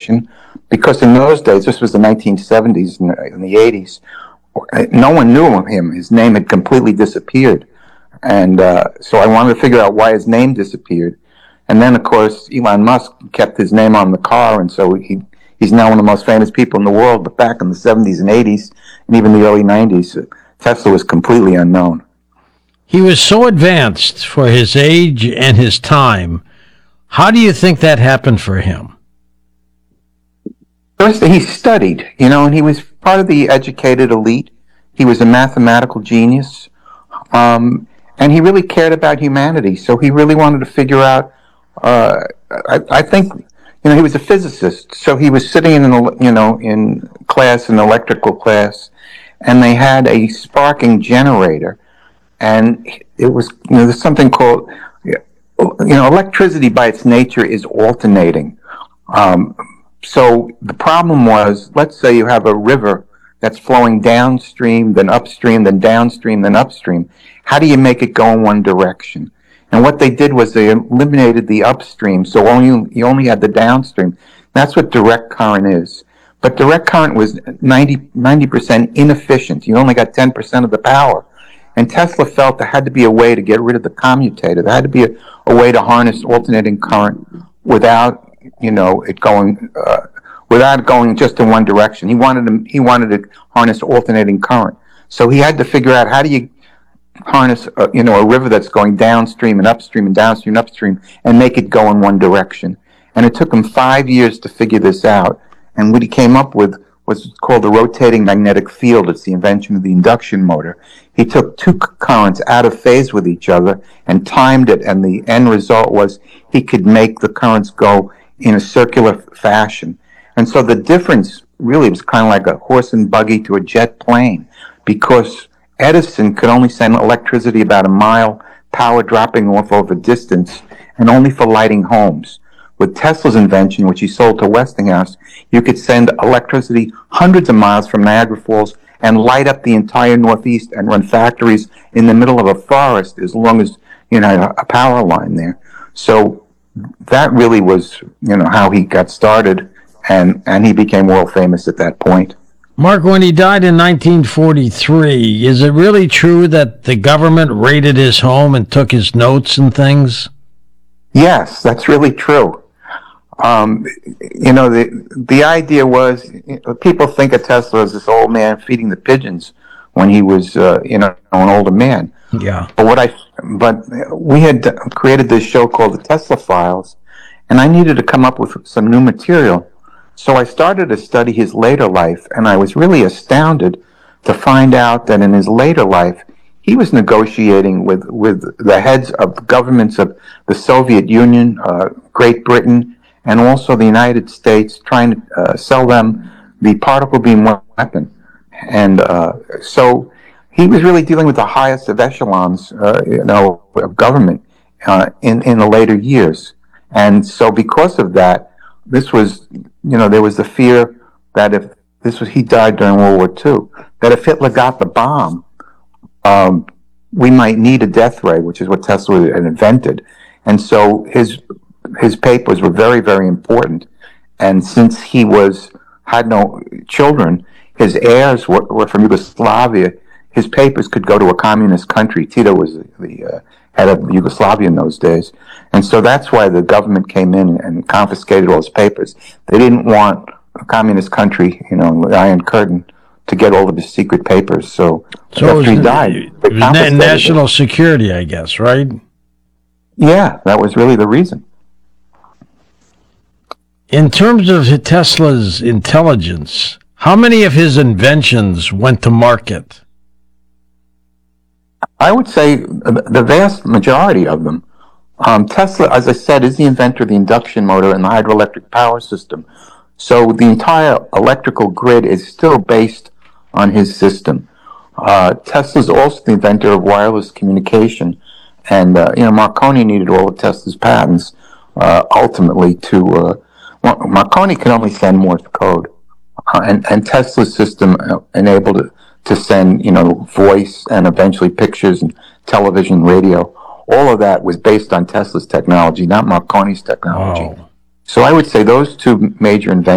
invention, because in those days, this was the 1970s and the 80s, no one knew him. His name had completely disappeared. And so I wanted to figure out why his name disappeared. And then, of course, Elon Musk kept his name on the car, and so he's now one of the most famous people in the world. But back in the 70s and 80s, and even the early 90s, Tesla was completely unknown. He was so advanced for his age and his time. How do you think that happened for him? First, he studied, and he was part of the educated elite. He was a mathematical genius, and he really cared about humanity. So he really wanted to figure out. I think, he was a physicist. So he was sitting in class, an electrical class, and they had a sparking generator, and it was, there's something called, electricity by its nature is alternating. So the problem was, let's say you have a river that's flowing downstream, then upstream, then downstream, then upstream. How do you make it go in one direction? And what they did was they eliminated the upstream, so you only had the downstream. That's what direct current is. But direct current was 90% inefficient. You only got 10% of the power. And Tesla felt there had to be a way to get rid of the commutator. There had to be a way to harness alternating current without it going without going just in one direction. He wanted to harness alternating current. So he had to figure out, how do you harness a river that's going downstream and upstream and downstream and upstream and make it go in one direction. And it took him 5 years to figure this out. And what he came up with was called the rotating magnetic field. It's the invention of the induction motor. He took two currents out of phase with each other and timed it, and the end result was he could make the currents go in a circular fashion. And so the difference really was kind of like a horse and buggy to a jet plane, because Edison could only send electricity about a mile, power dropping off over distance, and only for lighting homes. With Tesla's invention, which he sold to Westinghouse, you could send electricity hundreds of miles from Niagara Falls and light up the entire Northeast and run factories in the middle of a forest, as long as a power line there. So that really was how he got started, and he became world famous at that point. Mark, when he died in 1943, is it really true that the government raided his home and took his notes and things? Yes, that's really true. The idea was, people think of Tesla as this old man feeding the pigeons when he was, an older man. Yeah. But we had created this show called the Tesla Files, and I needed to come up with some new material. So I started to study his later life, and I was really astounded to find out that in his later life, he was negotiating with the heads of governments of the Soviet Union, Great Britain, and also the United States, trying to sell them the particle beam weapon. And so he was really dealing with the highest of echelons, of government in the later years. And so because of that, this was, there was the fear that he died during World War II, that if Hitler got the bomb, we might need a death ray, which is what Tesla had invented. And so his papers were very, very important. And since he had no children, his heirs were from Yugoslavia. His papers could go to a communist country. Tito was the head of Yugoslavia in those days. And so that's why the government came in and confiscated all his papers. They didn't want a communist country, the Iron Curtain, to get all of his secret papers. So after he died, it was national security, I guess, right? Yeah, that was really the reason. In terms of Tesla's intelligence, how many of his inventions went to market? I would say the vast majority of them. Tesla, as I said, is the inventor of the induction motor and the hydroelectric power system. So the entire electrical grid is still based on his system. Tesla's also the inventor of wireless communication. And, Marconi needed all of Tesla's patents, ultimately to, Marconi could only send Morse code. And Tesla's system enabled it to send, voice and eventually pictures and television, radio. All of that was based on Tesla's technology, not Marconi's technology. Wow. So I would say those two major inventions